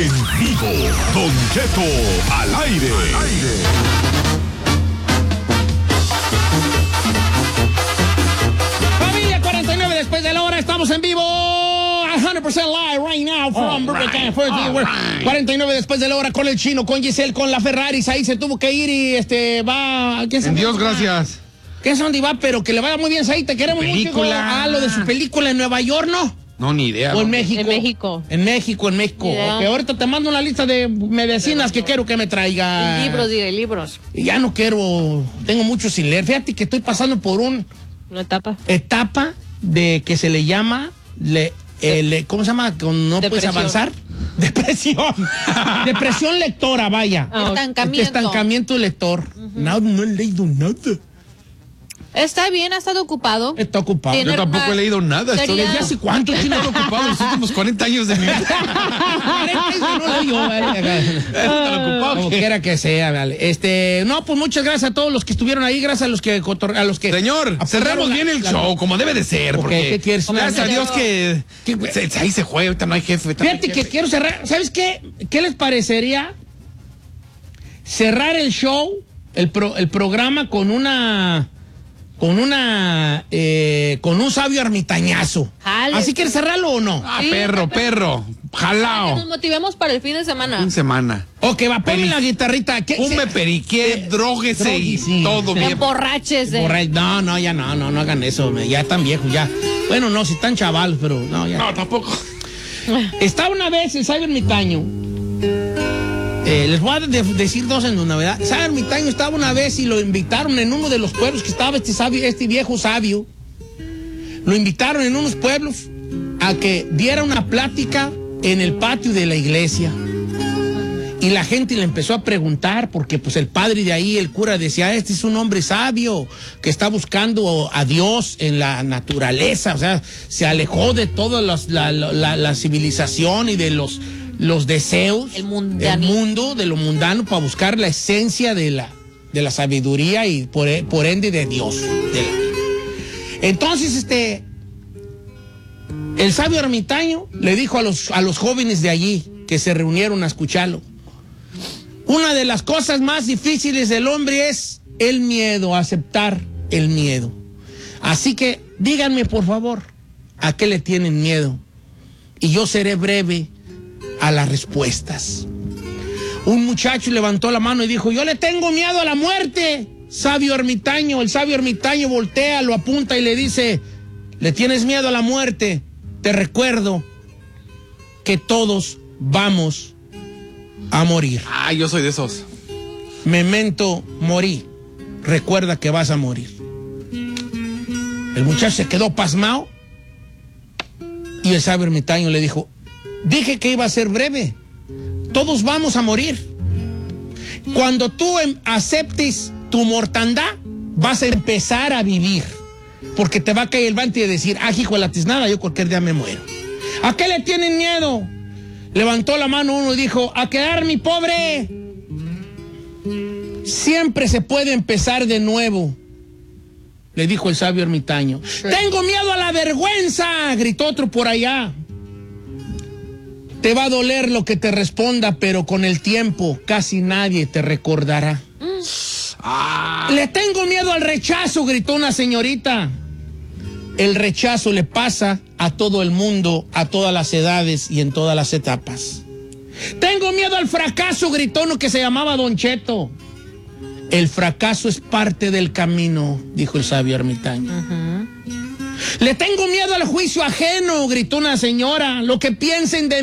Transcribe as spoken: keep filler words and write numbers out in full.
En vivo, Don Cheto al aire. Al aire. Familia, cuarenta y nueve después de la hora, estamos en vivo. cien por ciento live right now from Burger King. cuarenta y nueve después de la hora con el Chino, con Giselle, con la Ferrari. Ahí se tuvo que ir y este va. ¿Quién en Dios, gracias. ¿Qué es dónde va? Pero que le vaya muy bien, Saí. Te queremos película. mucho. Ah, lo de su película en Nueva York, ¿no? No, ni idea. O en no. México. En México. En México, en México. Yeah. Que ahorita te mando una lista de medicinas que quiero que me traiga. Libros, diga, libros. Y ya no quiero. Tengo mucho sin leer. Fíjate que estoy pasando por un. Una etapa. Etapa de que se le llama. Le, eh, le, ¿Cómo se llama? ¿No puedes avanzar? Depresión. Depresión lectora, vaya. Oh. Estancamiento. Estancamiento lector. Uh-huh. No, no he leído nada. Está bien, ha estado ocupado. Está ocupado. Yo tampoco una... he leído nada. Sería... Estoy... ¿Ya hace cuánto? He estado ocupado los últimos cuarenta años de mi vida. no yo, ocupado. Como quiera que sea, vale. Este, no, pues muchas gracias a todos los que estuvieron ahí, gracias a los que a los que Señor, cerramos bien el la... show, como debe de ser, porque okay, ¿qué quieres? Gracias a Dios que se, ahí se juega, ahorita no hay jefe. Fíjate hay que jefe. quiero cerrar, ¿sabes qué? ¿Qué les parecería cerrar el show, el pro, el programa con una con una eh, con un sabio ermitañazo? Jale. ¿Así quieres cerrarlo o no? Ah, Sí, perro, perro, jalao. Nos motivemos para el fin de semana. Una semana. Ok, va, ponme la guitarrita. ¿Qué? Un me periqué, dróguese y sí. todo Te bien. emborraches de... Borra... No, no, ya no, no, no hagan eso, ya están viejos, ya. Bueno, no, si están chavalos, pero no, ya. No, tampoco. Estaba una vez el sabio ermitaño. Eh, les voy a de decir dos en una, ¿verdad? Sabio ermitaño estaba una vez y lo invitaron en uno de los pueblos que estaba este sabio, este viejo sabio. Lo invitaron en unos pueblos a que diera una plática en el patio de la iglesia. Y la gente le empezó a preguntar, porque pues el padre de ahí, el cura, decía, este es un hombre sabio que está buscando a Dios en la naturaleza, o sea, se alejó de toda los, la, la, la civilización y de los, los deseos el del mundo, de lo mundano, para buscar la esencia de la, de la sabiduría y por, por ende de Dios. De la... Entonces, este, el sabio ermitaño le dijo a los, a los jóvenes de allí que se reunieron a escucharlo: una de las cosas más difíciles del hombre es el miedo, aceptar el miedo. Así que díganme, por favor, ¿a qué le tienen miedo? Y yo seré breve a las respuestas. Un muchacho levantó la mano y dijo: yo le tengo miedo a la muerte, sabio ermitaño. El sabio ermitaño voltea, lo apunta y le dice: ¿le tienes miedo a la muerte? Te recuerdo que todos vamos a morir. Ah, yo soy de esos. Memento mori. Recuerda que vas a morir. El muchacho se quedó pasmado y el sabio ermitaño le dijo: dije que iba a ser breve. Todos vamos a morir. Cuando tú aceptes tu mortandad, vas a empezar a vivir. Porque te va a caer el vante y decir: ah, hijo de la tiznada, yo cualquier día me muero. ¿A qué le tienen miedo? Levantó la mano uno y dijo: a quedar mi pobre. Siempre se puede empezar de nuevo, le dijo el sabio ermitaño. Tengo miedo a la vergüenza, gritó otro por allá. Te va a doler lo que te responda, pero con el tiempo casi nadie te recordará. Mm. Ah. Le tengo miedo al rechazo, gritó una señorita. El rechazo le pasa a todo el mundo, a todas las edades y en todas las etapas. Tengo miedo al fracaso, gritó uno que se llamaba Don Cheto. El fracaso es parte del camino, dijo el sabio ermitaño. Uh-huh. Le tengo miedo al juicio ajeno, gritó una señora. Lo que piensen de